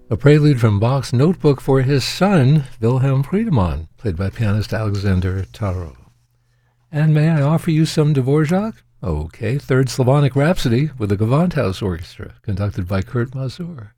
a prelude from Bach's Notebook for his son, Wilhelm Friedemann, played by pianist Alexander Taro. And may I offer you some Dvorak? Okay, Third Slavonic Rhapsody with the Gewandhaus Orchestra, conducted by Kurt Masur.